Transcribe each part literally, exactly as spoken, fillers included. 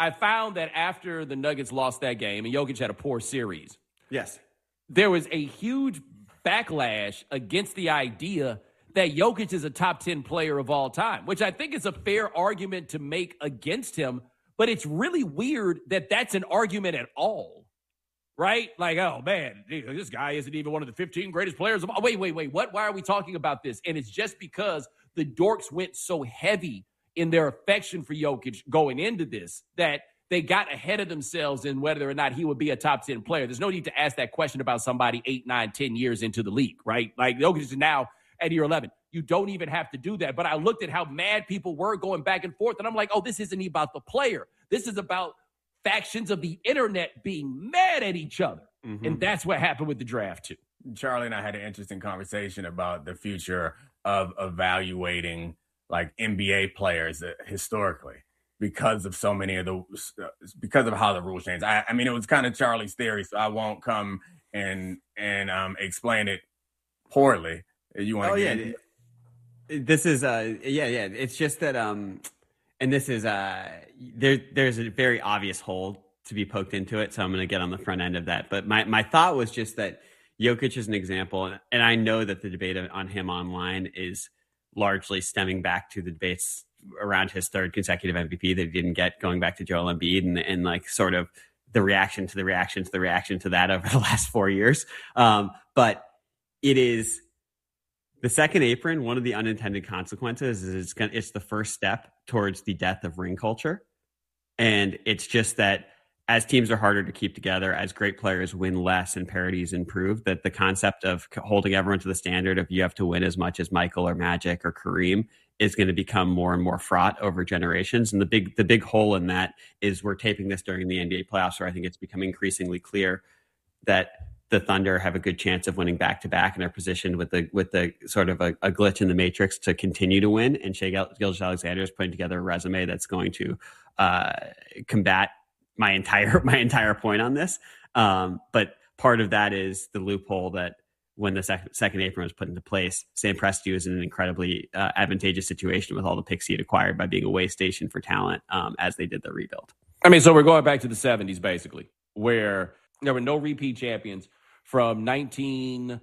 I found that after the Nuggets lost that game and Jokic had a poor series. Yes. There was a huge backlash against the idea that Jokic is a top ten player of all time, which I think is a fair argument to make against him. But it's really weird that that's an argument at all, right? Like, oh, man, this guy isn't even one of the fifteen greatest players of all. Wait, wait, wait. What? Why are we talking about this? And it's just because the dorks went so heavy in their affection for Jokic going into this that they got ahead of themselves in whether or not he would be a top ten player. There's no need to ask that question about somebody eight, nine, ten years into the league, right? Like Jokic is now at year eleven. You don't even have to do that. But I looked at how mad people were going back and forth, and I'm like, oh, this isn't about the player. This is about factions of the internet being mad at each other. Mm-hmm. And that's what happened with the draft, too. Charlie and I had an interesting conversation about the future of evaluating, like, N B A players uh, historically because of so many of the uh, because of how the rules changed. I, I mean, it was kind of Charlie's theory, so I won't come and and um, explain it poorly. You want? Oh to yeah, get this is uh yeah yeah. It's just that um, and this is uh there there's a very obvious hole to be poked into it, so I'm going to get on the front end of that. But my my thought was just that Jokic is an example, and I know that the debate on him online is largely stemming back to the debates around his third consecutive M V P that he didn't get, going back to Joel Embiid, and, and like sort of the reaction to the reaction to the reaction to that over the last four years. Um, but it is the second apron. One of the unintended consequences is it's, gonna, it's the first step towards the death of ring culture. And it's just that as teams are harder to keep together, as great players win less and parities improve, that the concept of holding everyone to the standard of you have to win as much as Michael or Magic or Kareem is going to become more and more fraught over generations. And the big the big hole in that is we're taping this during the N B A playoffs, where I think it's becoming increasingly clear that the Thunder have a good chance of winning back-to-back, and are positioned with the with the sort of a, a glitch in the matrix to continue to win. And Shai Gilgeous-Alexander is putting together a resume that's going to uh, combat my entire my entire point on this. Um, but part of that is the loophole that when the sec- second apron was put into place, Sam Presti was in an incredibly uh, advantageous situation with all the picks he had acquired by being a way station for talent um, as they did the rebuild. I mean, so we're going back to the seventies, basically, where there were no repeat champions from nineteen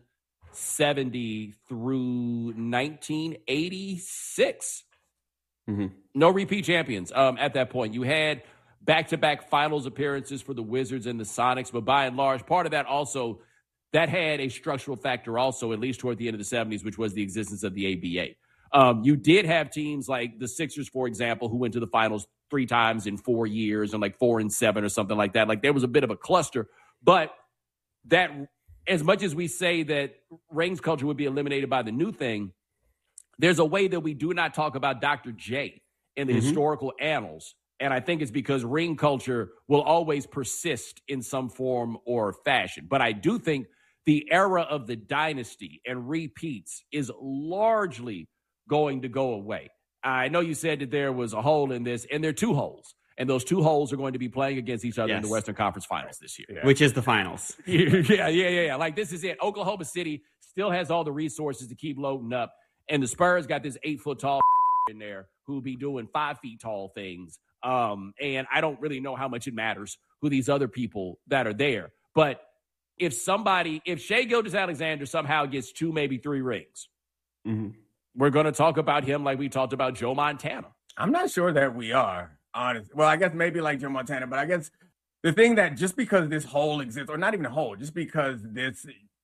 seventy through nineteen eighty-six. Mm-hmm. No repeat champions um, at that point. You had back-to-back finals appearances for the Wizards and the Sonics, but by and large, part of that also, that had a structural factor also, at least toward the end of the seventies, which was the existence of the A B A. Um, you did have teams like the Sixers, for example, who went to the finals three times in four years and like four and seven or something like that. Like there was a bit of a cluster, but that, as much as we say that rings culture would be eliminated by the new thing, there's a way that we do not talk about Doctor J in the mm-hmm. historical annals. And I think it's because ring culture will always persist in some form or fashion. But I do think the era of the dynasty and repeats is largely going to go away. I know you said that there was a hole in this, and there are two holes. And those two holes are going to be playing against each other yes. in the Western Conference Finals this year. Yeah. Which is the finals. yeah, yeah, yeah, yeah. Like, this is it. Oklahoma City still has all the resources to keep loading up. And the Spurs got this eight-foot-tall in there who'll be doing five-feet-tall things. Um, and I don't really know how much it matters who these other people that are there. But if somebody, if Shai Gilgeous-Alexander somehow gets two, maybe three rings, mm-hmm. we're going to talk about him like we talked about Joe Montana. I'm not sure that we are. Honest. Well, I guess maybe like Joe Montana, but I guess the thing that just because this hole exists, or not even a hole, just because this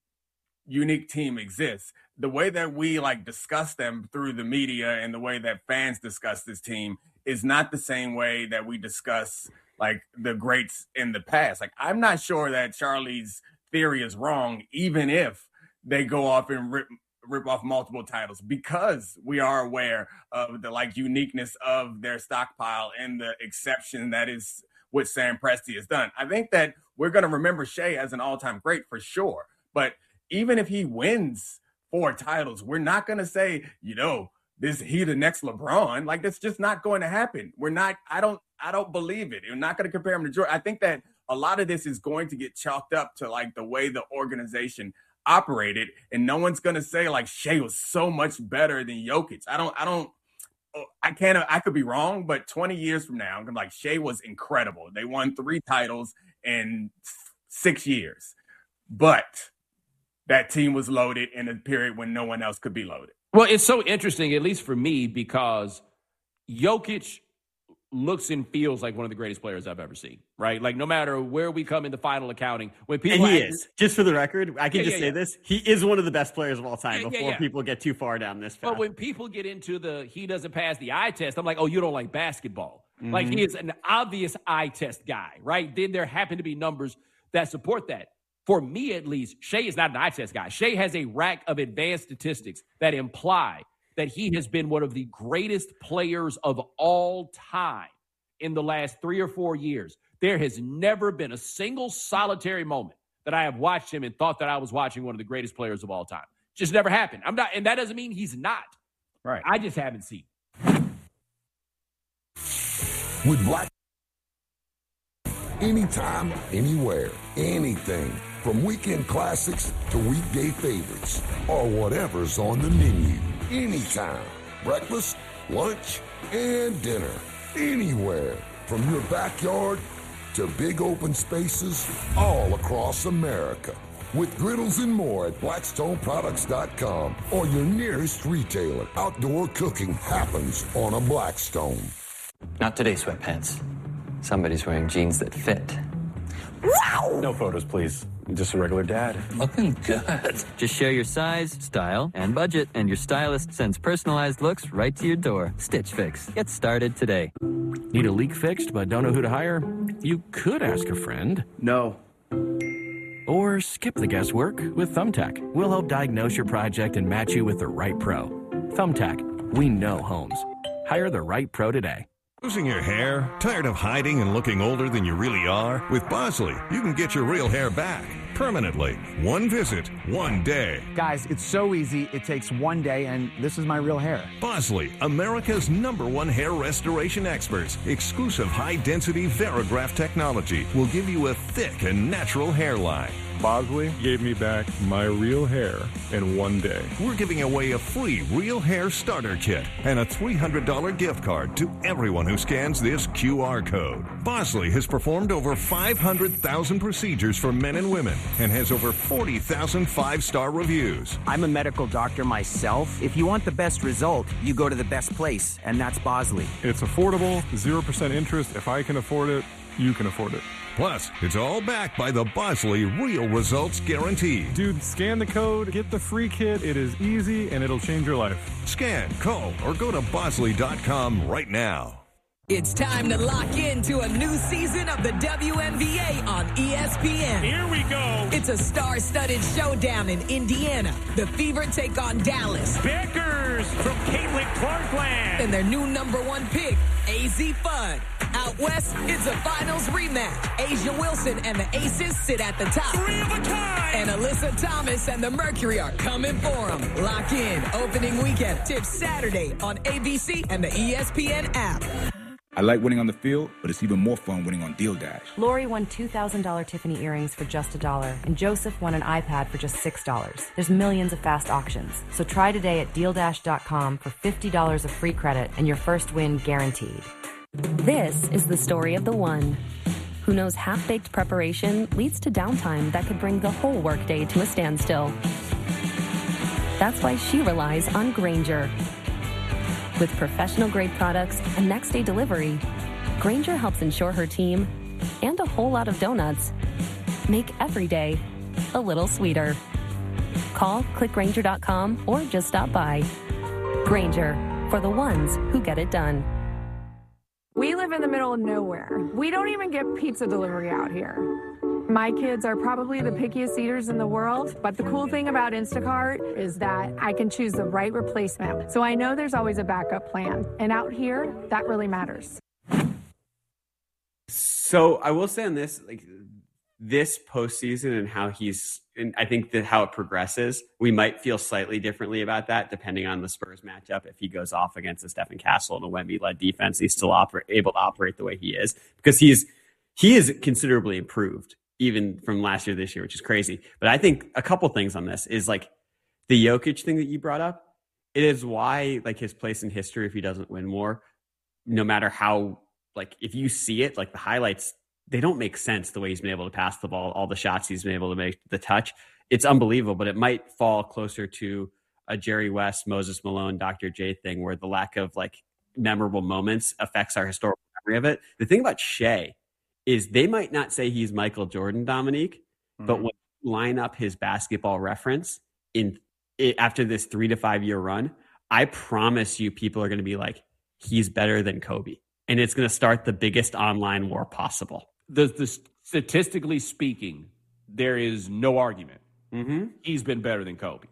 unique team exists, the way that we like discuss them through the media and the way that fans discuss this team is not the same way that we discuss like the greats in the past. Like, I'm not sure that Charlie's theory is wrong, even if they go off and rip rip off multiple titles, because we are aware of the like uniqueness of their stockpile and the exception that is what Sam Presti has done. I think that we're going to remember Shai as an all-time great for sure. But even if he wins four titles, we're not going to say, you know, this he the next LeBron. Like, that's just not going to happen. We're not, I don't, I don't believe it. We're not going to compare him to Jordan. I think that a lot of this is going to get chalked up to like the way the organization operated, and no one's going to say like Shai was so much better than Jokic. I don't, I don't, I can't, I could be wrong, but twenty years from now, I'm like, Shea was incredible. They won three titles in six years, but that team was loaded in a period when no one else could be loaded. Well, it's so interesting, at least for me, because Jokic looks and feels like one of the greatest players I've ever seen, right? Like, no matter where we come in the final accounting, when people... And he act, is. Just for the record, I can yeah, just yeah, say yeah. this. He is one of the best players of all time Yeah, yeah, before yeah. people get too far down this path. But when people get into the he doesn't pass the eye test, I'm like, oh, you don't like basketball. Mm-hmm. Like, he is an obvious eye test guy, right? Then there happen to be numbers that support that. For me, at least, Shea is not an eye test guy. Shea has a rack of advanced statistics that imply that he has been one of the greatest players of all time in the last three or four years. There has never been a single solitary moment that I have watched him and thought that I was watching one of the greatest players of all time. Just never happened. I'm not, and that doesn't mean he's not. Right. I just haven't seen. With Black, anytime, anywhere, anything, from weekend classics to weekday favorites, or whatever's on the menu. Anytime, breakfast, lunch, and dinner. Anywhere, from your backyard to big open spaces all across America. With griddles and more at blackstone products dot com or your nearest retailer. Outdoor cooking happens on a Blackstone. Not today, sweatpants. Somebody's wearing jeans that fit. No photos, please. I'm just a regular dad. Looking good. Just share your size, style, and budget, and your stylist sends personalized looks right to your door. Stitch Fix. Get started today. Need a leak fixed but don't know who to hire? You could ask a friend. No. Or skip the guesswork with Thumbtack. We'll help diagnose your project and match you with the right pro. Thumbtack. We know homes. Hire the right pro today. Losing your hair? Tired of hiding and looking older than you really are? With Bosley, you can get your real hair back permanently. One visit, one day. Guys, it's so easy. It takes one day, and this is my real hair. Bosley, America's number one hair restoration experts. Exclusive high-density Verigraph technology will give you a thick and natural hairline. Bosley gave me back my real hair in one day. We're giving away a free real hair starter kit and a three hundred dollars gift card to everyone who scans this Q R code. Bosley has performed over five hundred thousand procedures for men and women and has over forty thousand five-star reviews. I'm a medical doctor myself. If you want the best result, you go to the best place, and that's Bosley. It's affordable, zero percent interest. If I can afford it, you can afford it. Plus, it's all backed by the Bosley Real Results Guarantee. Dude, scan the code, get the free kit. It is easy, and it'll change your life. Scan, call, or go to bosley dot com right now. It's time to lock into a new season of the W N B A on E S P N. Here we go. It's a star-studded showdown in Indiana. The Fever take on Dallas. Beckers from Caitlin Clarkland. And their new number one pick, A Z Fudd. Out west, it's a finals rematch. Asia Wilson and the Aces sit at the top. Three of a kind. And Alyssa Thomas and the Mercury are coming for them. Lock in. Opening weekend. Tips Saturday on A B C and the E S P N app. I like winning on the field, but it's even more fun winning on Deal Dash. Lori won two thousand dollars Tiffany earrings for just a dollar, and Joseph won an iPad for just six dollars. There's millions of fast auctions, so try today at deal dash dot com for fifty dollars of free credit and your first win guaranteed. This is the story of the one who knows half-baked preparation leads to downtime that could bring the whole workday to a standstill. That's why she relies on Grainger. With professional-grade products and next-day delivery, Grainger helps ensure her team, and a whole lot of donuts, make every day a little sweeter. Call, click Grainger dot com, or just stop by. Grainger, for the ones who get it done. We live in the middle of nowhere. We don't even get pizza delivery out here. My kids are probably the pickiest eaters in the world, but the cool thing about Instacart is that I can choose the right replacement. So I know there's always a backup plan. And out here, that really matters. So I will say on this, like this postseason and how he's, and I think that how it progresses, we might feel slightly differently about that depending on the Spurs matchup. If he goes off against a Stephen Castle and a Wemby-led defense, he's still oper- able to operate the way he is because he's he is considerably improved even from last year to this year, which is crazy. But I think a couple things on this is like the Jokic thing that you brought up it is why like his place in history, if he doesn't win more, no matter how, like if you see it, like the highlights, they don't make sense the way he's been able to pass the ball, all the shots he's been able to make, the touch. It's unbelievable, but it might fall closer to a Jerry West, Moses Malone, Doctor J thing where the lack of like memorable moments affects our historical memory of it. The thing about Shea is they might not say he's Michael Jordan, Dominique, mm-hmm. but when you line up his basketball reference in it, after this three to five year run, I promise you people are going to be like, he's better than Kobe. And it's going to start the biggest online war possible. The, the statistically speaking, there is no argument. Mm-hmm. He's been better than Kobe.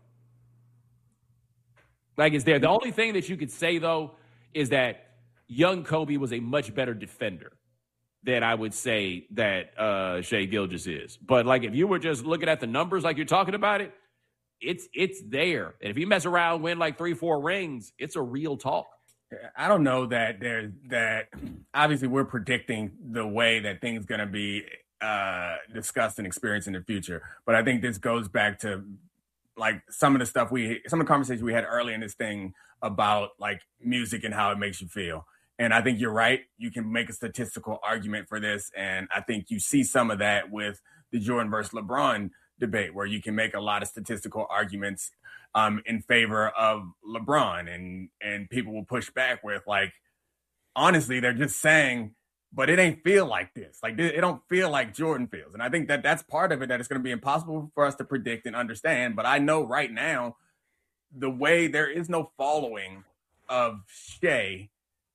Like, is there the only thing that you could say though is that young Kobe was a much better defender than I would say that uh, Shai Gilgeous is. But like, if you were just looking at the numbers, like you're talking about it, it's it's there. And if you mess around, win like three, four rings, it's a real talk. I don't know that there's that. Obviously, we're predicting the way that things going to be uh, discussed and experienced in the future. But I think this goes back to like some of the stuff we, some of the conversations we had early in this thing about like music and how it makes you feel. And I think you're right. You can make a statistical argument for this. And I think you see some of that with the Jordan versus LeBron debate, where you can make a lot of statistical arguments um, in favor of LeBron. And, and people will push back with like, honestly, they're just saying, but it ain't feel like this. Like it don't feel like Jordan feels. And I think that that's part of it, that it's going to be impossible for us to predict and understand. But I know right now, the way there is no following of Shai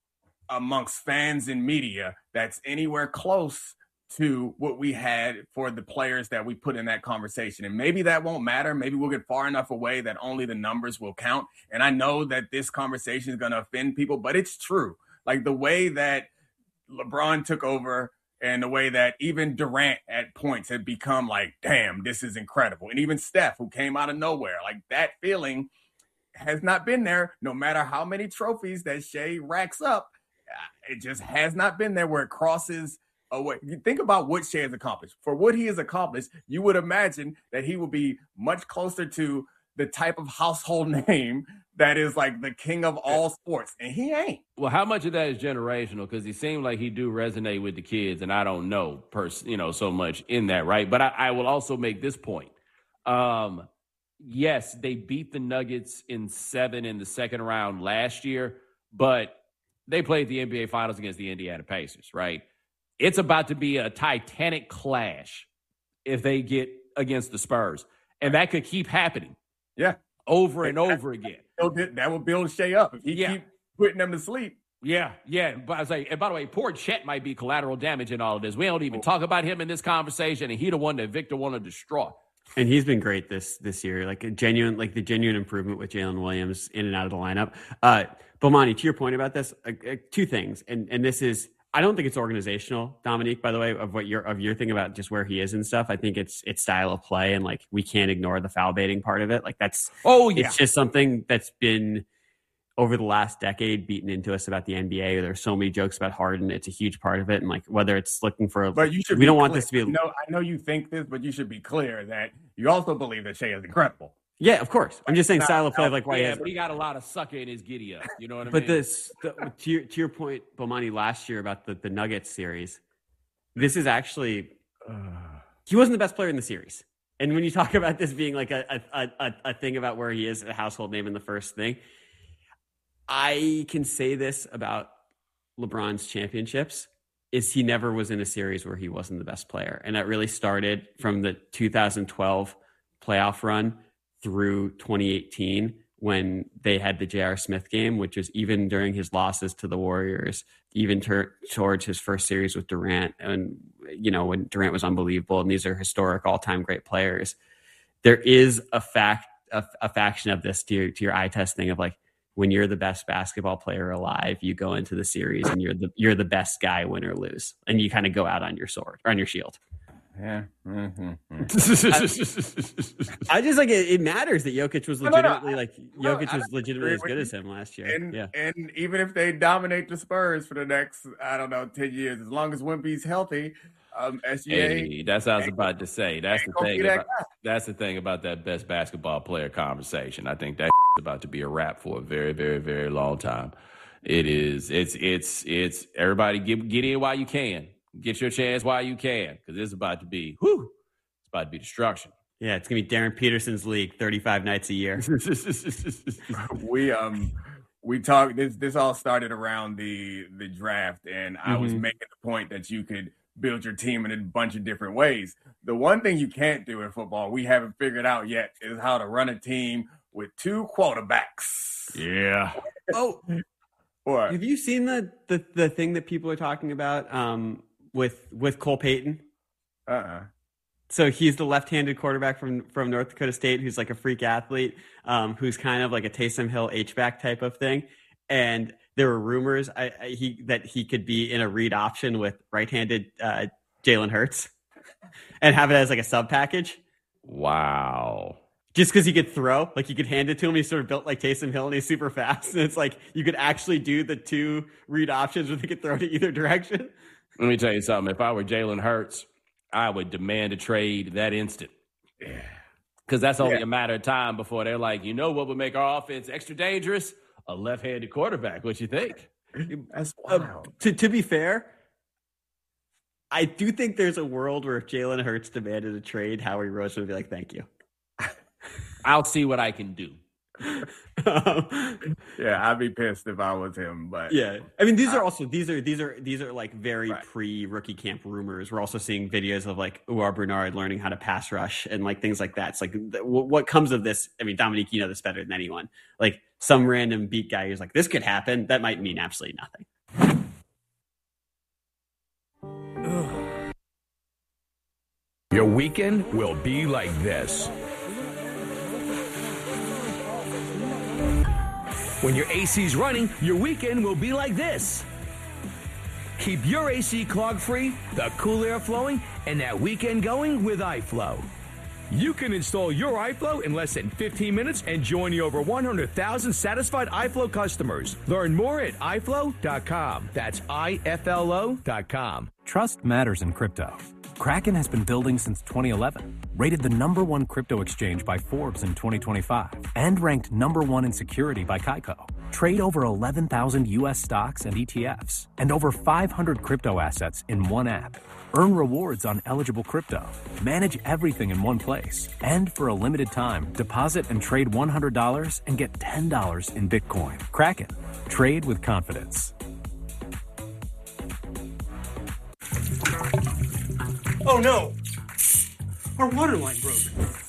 amongst fans and media that's anywhere close to what we had for the players that we put in that conversation. And maybe that won't matter. Maybe we'll get far enough away that only the numbers will count. And I know that this conversation is going to offend people, but it's true. Like the way that LeBron took over and the way that even Durant at points had become like, damn, this is incredible. And even Steph, who came out of nowhere, like that feeling has not been there, no matter how many trophies that Shai racks up. It just has not been there where it crosses away. You think about what Shai has accomplished. For what he has accomplished, you would imagine that he will be much closer to the type of household name that is like the king of all sports. And he ain't. Well, how much of that is generational? Because he seemed like he do resonate with the kids, and I don't know, pers- you know, so much in that, right? But I, I will also make this point. Um, yes, they beat the Nuggets in seven in the second round last year, but they played the N B A Finals against the Indiana Pacers, right? It's about to be a titanic clash if they get against the Spurs. And that could keep happening. Yeah. Over and over again. That will build Shai up. If he yeah. keep putting them to sleep. Yeah, yeah. But I was like, and by the way, poor Chet might be collateral damage in all of this. We don't even talk about him in this conversation, and he the one that Victor wanted to destroy. And he's been great this this year, like a genuine, like the genuine improvement with Jalen Williams in and out of the lineup. Uh, Bomani, to your point about this, uh, uh, two things, and and this is, I don't think it's organizational, Dominique. By the way, of what your of your thing about just where he is and stuff. I think it's it's style of play, and like we can't ignore the foul baiting part of it. Like that's oh yeah, it's just something that's been over the last decade beaten into us about the N B A. There's so many jokes about Harden. It's a huge part of it. And like, whether it's looking for, but you should we don't clear. want this to be, no, I know you think this, but you should be clear that you also believe that Shai is incredible. Yeah, of course. I'm just saying style of play, like why yeah, he has, but he got a lot of sucker in his giddy up. You know what I but mean? But this, the, to your, to your point, Bomani, last year about the, the Nuggets series, this is actually, uh, he wasn't the best player in the series. And when you talk about this being like a, a, a, a thing about where he is, a household name in the first thing, I can say this about LeBron's championships is he never was in a series where he wasn't the best player. And that really started from the two thousand twelve playoff run through twenty eighteen when they had the J R Smith game, which was even during his losses to the Warriors, even ter- towards his first series with Durant. And, you know, when Durant was unbelievable, and these are historic all-time great players. There is a fact, a, a faction of this to your, to your eye test thing of like, when you're the best basketball player alive, you go into the series and you're the you're the best guy, win or lose, and you kind of go out on your sword or on your shield. Yeah, mm-hmm. I, I just like it, it matters that Jokic was legitimately no, no, like no, Jokic was legitimately as good as him last year. And, yeah, and even if they dominate the Spurs for the next, I don't know, ten years, as long as Wemby's healthy, um, S G A. Hey, that's what I was about to say. That's the thing. About, that's the thing about that best basketball player conversation. I think that about to be a wrap for a very, very, very long time. It is. It's. It's. It's. Everybody get get in while you can. Get your chance while you can, because it's about to be. Whew, it's about to be destruction. Yeah, it's gonna be Darren Peterson's league, thirty-five nights a year. we um we talked. This this all started around the the draft, and I mm-hmm. was making the point that you could build your team in a bunch of different ways. The one thing you can't do in football, we haven't figured out yet, is how to run a team with two quarterbacks. Yeah. Oh, what? Have you seen the, the the thing that people are talking about um, with with Cole Payton? Uh-uh. So he's the left-handed quarterback from from North Dakota State, who's like a freak athlete, um, who's kind of like a Taysom Hill H-back type of thing. And there were rumors I, I, he that he could be in a read option with right-handed uh, Jalen Hurts and have it as like a sub package. Wow. Just because he could throw, like you could hand it to him. He's sort of built like Taysom Hill and he's super fast. And it's like you could actually do the two read options where they could throw to either direction. Let me tell you something. If I were Jalen Hurts, I would demand a trade that instant. Yeah. Because that's only yeah. a matter of time before they're like, you know what would make our offense extra dangerous? A left-handed quarterback. What you think? That's wild. Uh, to, to be fair, I do think there's a world where if Jalen Hurts demanded a trade, Howie Roseman would be like, thank you. I'll see what I can do. um, yeah, I'd be pissed if I was him. But yeah, I mean, these are also these are these are these are like very right. pre-rookie camp rumors. We're also seeing videos of like Uar Bernard learning how to pass rush and like things like that. It's like th- what comes of this. I mean, Dominique, you know this better than anyone. Like some random beat guy who's like, this could happen. That might mean absolutely nothing. Your weekend will be like this. When your A C's running, your weekend will be like this. Keep your A C clog-free, the cool air flowing, and that weekend going with iFlow. You can install your iFlow in less than fifteen minutes and join the over one hundred thousand satisfied iFlow customers. Learn more at i flow dot com. That's I F L O dot com. Trust matters in crypto. Kraken has been building since twenty eleven, rated the number one crypto exchange by Forbes in twenty twenty-five, and ranked number one in security by Kaiko. Trade over eleven thousand U S stocks and E T Fs, and over five hundred crypto assets in one app. Earn rewards on eligible crypto. Manage everything in one place. And for a limited time, deposit and trade one hundred dollars and get ten dollars in Bitcoin. Kraken. Trade with confidence. Oh no! Our water line broke.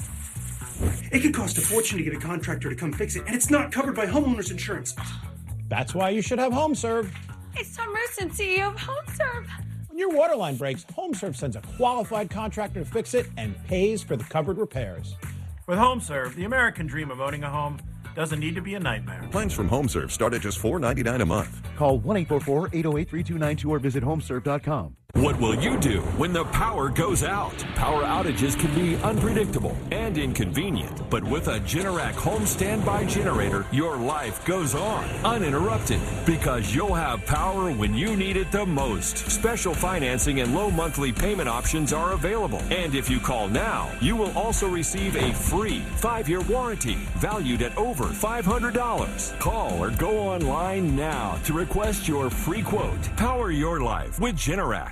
It could cost a fortune to get a contractor to come fix it, and it's not covered by homeowners insurance. That's why you should have HomeServe. It's Tom Merson, C E O of HomeServe. When your water line breaks, HomeServe sends a qualified contractor to fix it and pays for the covered repairs. With HomeServe, the American dream of owning a home doesn't need to be a nightmare. Plans from HomeServe start at just four dollars and ninety-nine cents a month. Call one eight four four, eight oh eight, three two nine two or visit homeserve dot com. What will you do when the power goes out? Power outages can be unpredictable and inconvenient, but with a Generac home standby generator, your life goes on uninterrupted because you'll have power when you need it the most. Special financing and low monthly payment options are available. And if you call now, you will also receive a free five-year warranty valued at over five hundred dollars. Call or go online now to request your free quote. Power your life with Generac.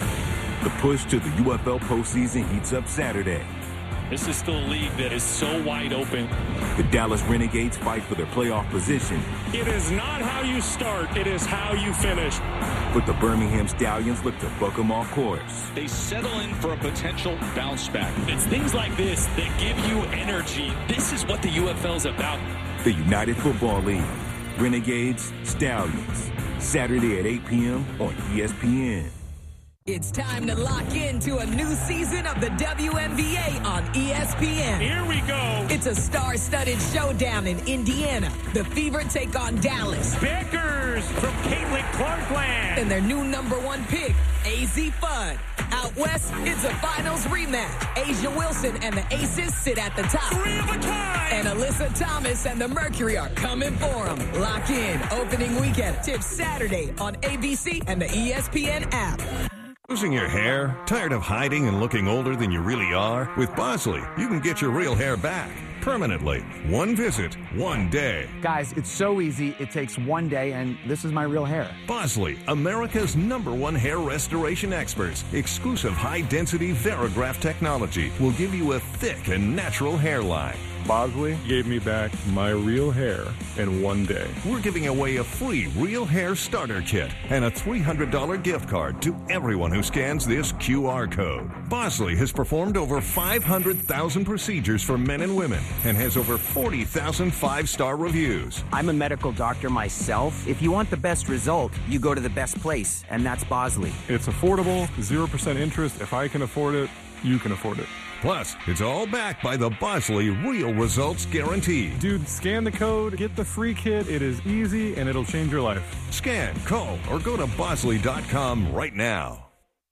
The push to the U F L postseason heats up Saturday. This is still a league that is so wide open. The Dallas Renegades fight for their playoff position. It is not how you start, it is how you finish. But the Birmingham Stallions look to buck them off course. They settle in for a potential bounce back. It's things like this that give you energy. This is what the U F L is about. The United Football League. Renegades, Stallions. Saturday at eight p.m. on E S P N. It's time to lock into a new season of the W N B A on E S P N. Here we go. It's a star-studded showdown in Indiana. The Fever take on Dallas. Beckers from Caitlin Clarkland. And their new number one pick, A Z Fudd. Out west, it's a finals rematch. Asia Wilson and the Aces sit at the top. Three of a kind. And Alyssa Thomas and the Mercury are coming for them. Lock in. Opening weekend. Tips Saturday on A B C and the E S P N app. Losing your hair? Tired of hiding and looking older than you really are? With Bosley, you can get your real hair back. permanently. One visit, one day. Guys, it's so easy. It takes one day, and this is my real hair. Bosley, America's number one hair restoration experts. Exclusive high-density Verigraph technology will give you a thick and natural hairline. Bosley gave me back my real hair in one day. We're giving away a free Real Hair Starter Kit and a three hundred dollars gift card to everyone who scans this Q R code. Bosley has performed over five hundred thousand procedures for men and women and has over forty thousand five-star reviews. I'm a medical doctor myself. If you want the best result, you go to the best place, and that's Bosley. It's affordable, zero percent interest. If I can afford it, you can afford it. Plus, it's all backed by the Bosley Real Results Guarantee. Dude, scan the code, get the free kit. It is easy, and it'll change your life. Scan, call, or go to Bosley dot com right now.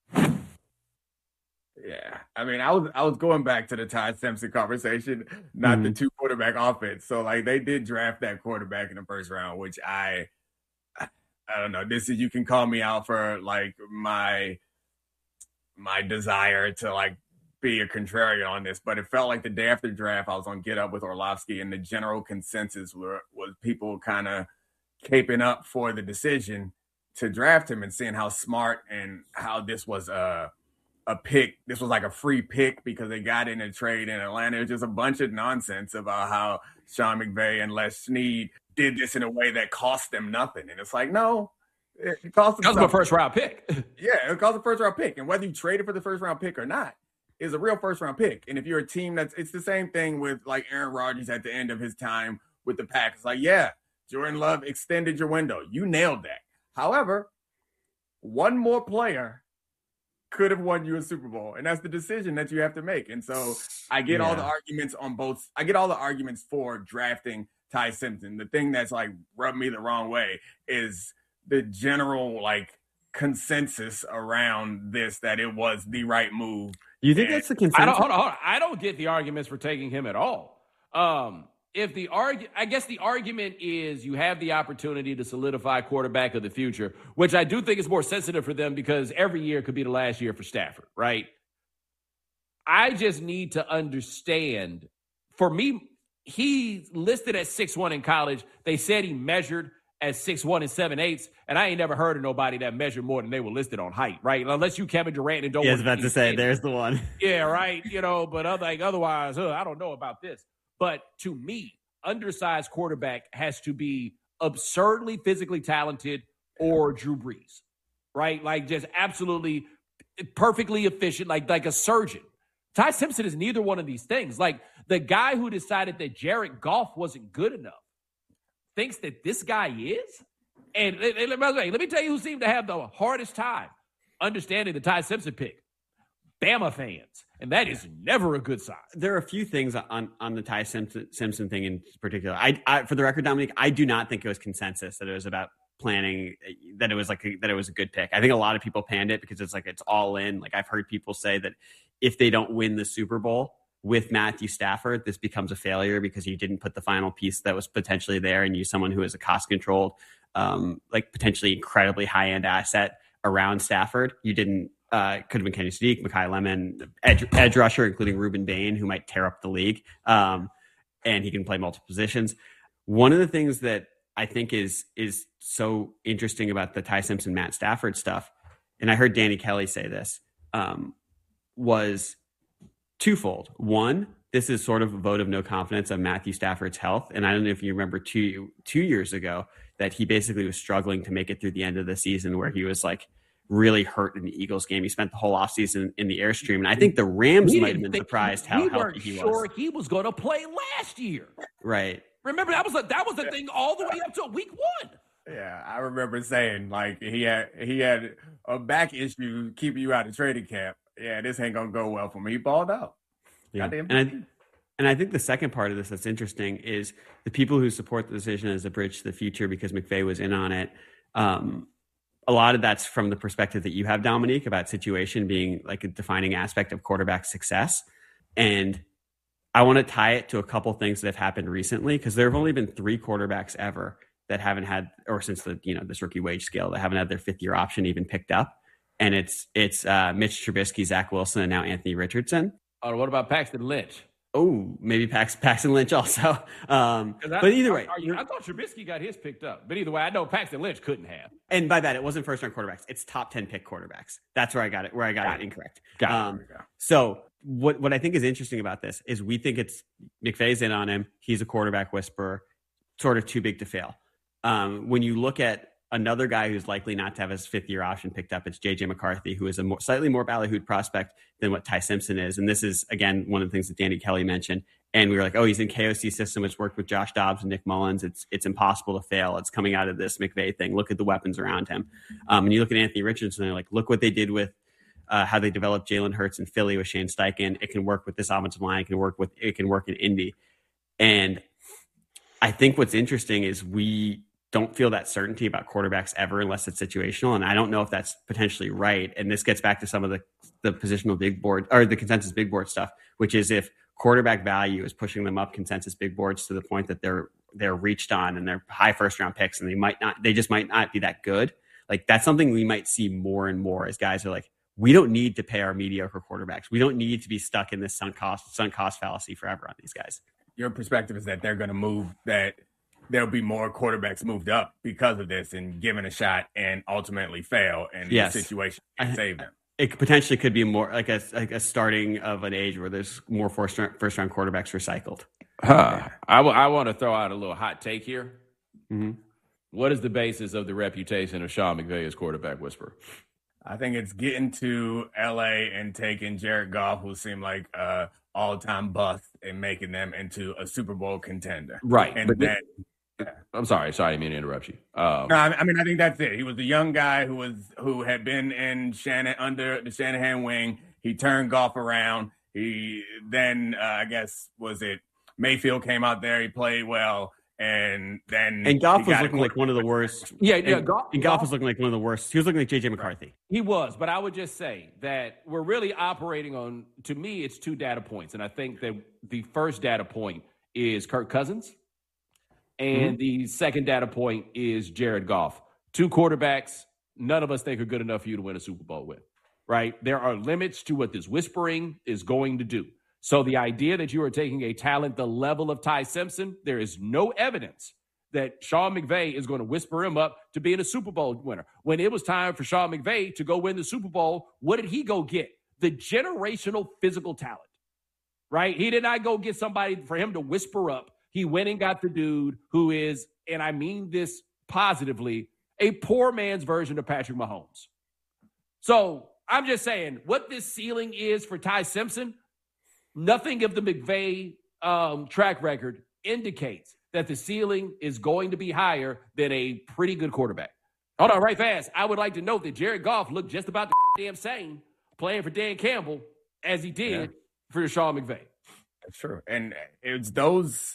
Yeah, I mean, I was I was going back to the Ty Simpson conversation, not mm-hmm. the two quarterback offense. So, like, they did draft that quarterback in the first round, which I, I don't know. This is, you can call me out for like my my desire to like be a contrarian on this, but it felt like the day after the draft, I was on Get Up with Orlovsky, and the general consensus were, was people kind of caping up for the decision to draft him and seeing how smart and how this was a a pick. This was like a free pick because they got in a trade in Atlanta. It was just a bunch of nonsense about how Sean McVay and Les Snead did this in a way that cost them nothing. And it's like, no, it cost them That was a first round pick. Yeah, it cost a first round pick. And whether you traded for the first round pick or not, is a real first round pick. And if you're a team that's, it's the same thing with like Aaron Rodgers at the end of his time with the Packers. Like, yeah, Jordan Love extended your window. You nailed that. However, one more player could have won you a Super Bowl. And that's the decision that you have to make. And so I get yeah. all the arguments on both. I get all the arguments for drafting Ty Simpson. The thing that's like rubbed me the wrong way is the general like consensus around this, that it was the right move. You think and that's the consensus? I don't, hold on, hold on. I don't get the arguments for taking him at all. Um, if the argu- I guess the argument is you have the opportunity to solidify quarterback of the future, which I do think is more sensitive for them because every year could be the last year for Stafford, right? I just need to understand. For me, he listed at six one in college. They said he measured at six one and seven eighths, and I ain't never heard of nobody that measured more than they were listed on height, right? Unless you Kevin Durant and don't. Yeah, I was about to say, there's the one. Yeah, right. You know, but other, like otherwise, uh, I don't know about this. But to me, undersized quarterback has to be absurdly physically talented or Drew Brees, right? Like just absolutely perfectly efficient, like like a surgeon. Ty Simpson is neither one of these things. Like the guy who decided that Jared Goff wasn't good enough thinks that this guy is. And, and, and by the way, let me tell you who seemed to have the hardest time understanding the Ty Simpson pick. Bama fans. And that is never a good sign. There are a few things on, on the Ty Simpson, Simpson thing in particular. I, I, for the record, Dominique, I do not think it was consensus that it was about planning, that it was like a, that it was a good pick. I think a lot of people panned it because it's like it's all in. Like I've heard people say that if they don't win the Super Bowl with Matthew Stafford, this becomes a failure because you didn't put the final piece that was potentially there and use someone who is a cost-controlled, um, like potentially incredibly high-end asset around Stafford. You didn't, uh, could have been Kenny Sadiq, Mekhi Lemon, edge, edge rusher, including Ruben Bain, who might tear up the league. Um, and he can play multiple positions. One of the things that I think is, is so interesting about the Ty Simpson, Matt Stafford stuff, and I heard Danny Kelly say this, um, was twofold. One, this is sort of a vote of no confidence of Matthew Stafford's health. And I don't know if you remember two, two years ago that he basically was struggling to make it through the end of the season where he was like really hurt in the Eagles game. He spent the whole offseason in the Airstream. And I think the Rams we might have been surprised how we healthy he sure was. He was going to play last year. Right. Remember, that was a, that was the thing all the way up to week one. Yeah, I remember saying like he had he had a back issue keeping you out of training camp. Yeah, this ain't going to go well for me. He balled out. Yeah. And I, and I think the second part of this that's interesting is the people who support the decision as a bridge to the future because McVay was in on it. Um, a lot of that's from the perspective that you have, Dominique, about situation being like a defining aspect of quarterback success. And I want to tie it to a couple things that have happened recently because there have only been three quarterbacks ever that haven't had, or since the, you know, this rookie wage scale, that haven't had their fifth year option even picked up. And it's, it's uh, Mitch Trubisky, Zach Wilson, and now Anthony Richardson. Oh, what about Paxton Lynch? Oh, maybe Pax, Paxton Lynch also. Um, I, but either way. Are, are you, I thought Trubisky got his picked up. But either way, I know Paxton Lynch couldn't have. And by that, it wasn't first-round quarterbacks. It's top ten pick quarterbacks. That's where I got it, where I got, got it incorrect. Got um, it. So what, what I think is interesting about this is we think it's McVay's in on him. He's a quarterback whisperer, sort of too big to fail. Um, when you look at another guy who's likely not to have his fifth year option picked up, it's J J McCarthy, who is a more, slightly more ballyhooed prospect than what Ty Simpson is. And this is, again, one of the things that Danny Kelly mentioned. And we were like, oh, he's in K O C system. It's worked with Josh Dobbs and Nick Mullins. It's it's impossible to fail. It's coming out of this McVay thing. Look at the weapons around him. Um, and you look at Anthony Richardson, and you're like, look what they did with uh, how they developed Jalen Hurts in Philly with Shane Steichen. It can work with this offensive line. It can work with it can work in Indy. And I think what's interesting is we don't feel that certainty about quarterbacks ever unless it's situational. And I don't know if that's potentially right. And this gets back to some of the, the positional big board or the consensus big board stuff, which is if quarterback value is pushing them up consensus big boards to the point that they're, they're reached on and they're high first round picks and they might not, they just might not be that good. Like that's something we might see more and more as guys are like, we don't need to pay our mediocre quarterbacks. We don't need to be stuck in this sunk cost, sunk cost fallacy forever on these guys. Your perspective is that they're going to move that there'll be more quarterbacks moved up because of this and given a shot and ultimately fail and yes. the situation can save them. It potentially could be more like a like a starting of an age where there's more first round, first round quarterbacks recycled. Huh. I, w- I want to throw out a little hot take here. Mm-hmm. What is the basis of the reputation of Sean McVay as quarterback whisperer? I think it's getting to L A and taking Jared Goff, who seemed like a all-time bust, and making them into a Super Bowl contender. Right. And but then I'm sorry. Sorry, I didn't mean to interrupt you. Um, no, I mean, I think that's it. He was a young guy who was who had been in Shannon under the Shanahan wing. He turned Goff around. He then, uh, I guess, was it Mayfield came out there. He played well, and then and Goff was looking like one of the worst. Yeah, yeah. And, Goff, and Goff was looking like one of the worst. He was looking like J J McCarthy. He was, but I would just say that we're really operating on. To me, it's two data points, and I think that the first data point is Kirk Cousins. And mm-hmm. the second data point is Jared Goff. Two quarterbacks none of us think are good enough for you to win a Super Bowl with, right? There are limits to what this whispering is going to do. So the idea that you are taking a talent the level of Ty Simpson, there is no evidence that Sean McVay is going to whisper him up to being a Super Bowl winner. When it was time for Sean McVay to go win the Super Bowl, what did he go get? The generational physical talent, right? He did not go get somebody for him to whisper up. He went and got the dude who is, and I mean this positively, a poor man's version of Patrick Mahomes. So I'm just saying what this ceiling is for Ty Simpson, nothing of the McVay um, track record indicates that the ceiling is going to be higher than a pretty good quarterback. Hold on, right fast. I would like to note that Jared Goff looked just about the damn same playing for Dan Campbell as he did yeah. for Sean McVay. That's true. And it's those...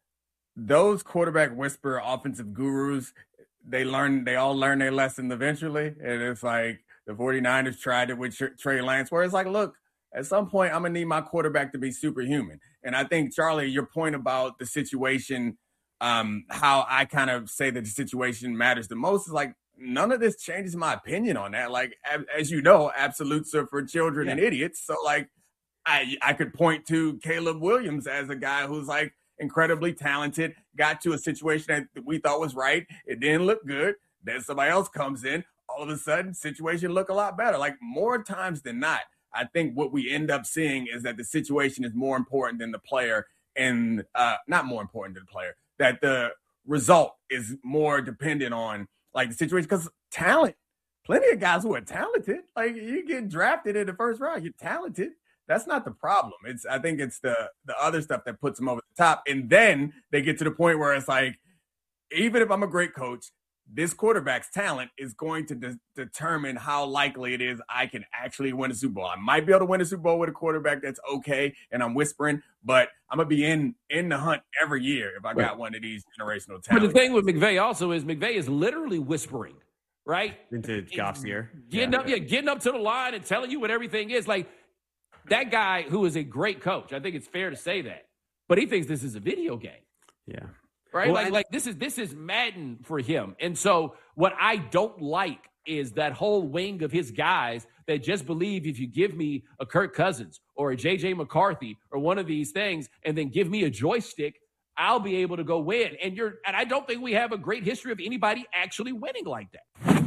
Those quarterback whisper offensive gurus, they learn, they all learn their lesson eventually. And it's like the 49ers tried it with Trey Lance, where it's like, look, at some point, I'm going to need my quarterback to be superhuman. And I think, Charlie, your point about the situation, um, how I kind of say that the situation matters the most is like, none of this changes my opinion on that. Like, as you know, absolutes are for children yeah. and idiots. So, like, I I could point to Caleb Williams as a guy who's like, incredibly talented, got to a situation that we thought was right. It didn't look good. Then somebody else comes in. All of a sudden, situation look a lot better. Like more times than not, I think what we end up seeing is that the situation is more important than the player and uh, not more important than the player, that the result is more dependent on like the situation because talent, plenty of guys who are talented, like you get drafted in the first round, you're talented. That's not the problem. It's I think it's the the other stuff that puts them over the top. And then they get to the point where it's like, even if I'm a great coach, this quarterback's talent is going to de- determine how likely it is I can actually win a Super Bowl. I might be able to win a Super Bowl with a quarterback that's okay, and I'm whispering, but I'm going to be in in the hunt every year if I got right. one of these generational talents. But the thing with McVay also is McVay is literally whispering, right? Into Goff's ear. Getting yeah. up, yeah, getting up to the line and telling you what everything is. Like, that guy who is a great coach, I think it's fair to say that, but he thinks this is a video game. Yeah. Right? Well, like, I, like this is this is Madden for him. And so what I don't like is that whole wing of his guys that just believe if you give me a Kirk Cousins or a J J McCarthy or one of these things and then give me a joystick, I'll be able to go win. And you're, and I don't think we have a great history of anybody actually winning like that.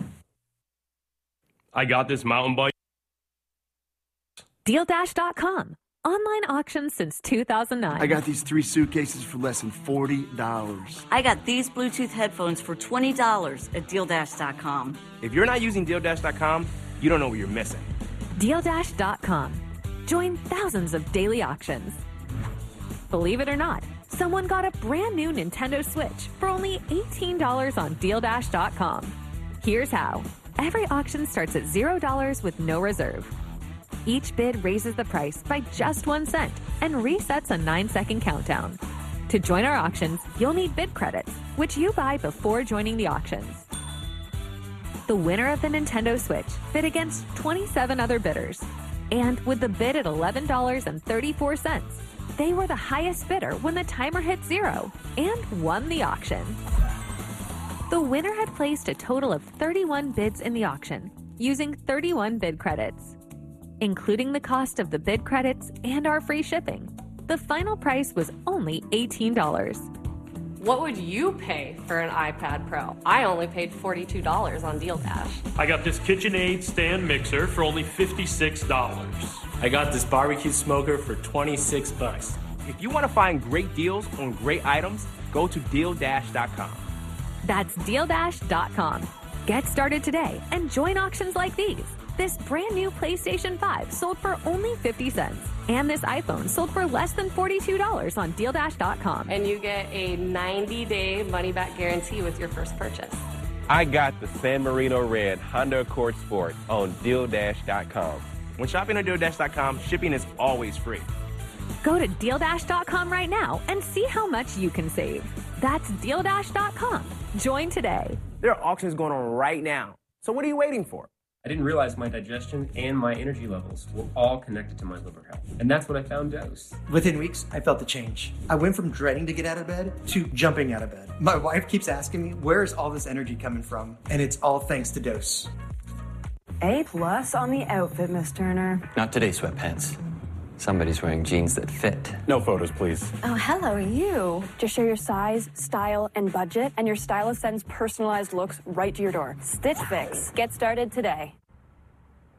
I got this mountain bike. Deal Dash dot com. Online auctions since two thousand nine. I got these three suitcases for less than forty dollars. I got these Bluetooth headphones for twenty dollars at Deal Dash dot com. If you're not using Deal Dash dot com, you don't know what you're missing. Deal Dash dot com. Join thousands of daily auctions. Believe it or not, someone got a brand new Nintendo Switch for only eighteen dollars on Deal Dash dot com. Here's how. Every auction starts at zero dollars with no reserve. Each bid raises the price by just one cent and resets a nine-second countdown. To join our auctions, you'll need bid credits, which you buy before joining the auctions. The winner of the Nintendo Switch bid against twenty-seven other bidders. And with the bid at eleven dollars and thirty-four cents, they were the highest bidder when the timer hit zero and won the auction. The winner had placed a total of thirty-one bids in the auction, using thirty-one bid credits. Including the cost of the bid credits and our free shipping, the final price was only eighteen dollars. What would you pay for an iPad Pro? I only paid forty-two dollars on Deal Dash. I got this KitchenAid stand mixer for only fifty-six dollars. I got this barbecue smoker for twenty-six bucks. If you want to find great deals on great items, go to Deal Dash dot com. That's Deal Dash dot com. Get started today and join auctions like these. This brand new PlayStation five sold for only fifty cents. And this iPhone sold for less than forty-two dollars on Deal Dash dot com. And you get a ninety-day money-back guarantee with your first purchase. I got the San Marino Red Honda Accord Sport on Deal Dash dot com. When shopping on Deal Dash dot com, shipping is always free. Go to Deal Dash dot com right now and see how much you can save. That's Deal Dash dot com. Join today. There are auctions going on right now. So what are you waiting for? I didn't realize my digestion and my energy levels were all connected to my liver health. And that's when I found Dose. Within weeks, I felt the change. I went from dreading to get out of bed to jumping out of bed. My wife keeps asking me, where is all this energy coming from? And it's all thanks to Dose. A plus on the outfit, Miss Turner. Not today, sweatpants. Somebody's wearing jeans that fit. No photos, please. Oh, hello, you. Just share your size, style, and budget, and your stylist sends personalized looks right to your door. Stitch Fix. Get started today.